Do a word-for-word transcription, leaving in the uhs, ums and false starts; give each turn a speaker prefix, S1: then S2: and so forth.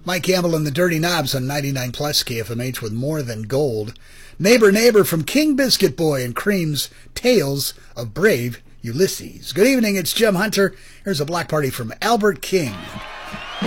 S1: Mike Campbell and the Dirty Knobs on ninety-nine plus K F M H with More Than Gold. Neighbor, Neighbor from King Biscuit Boy and Cream's Tales of Brave Ulysses. Good evening, it's Jim Hunter. Here's a block party from Albert King.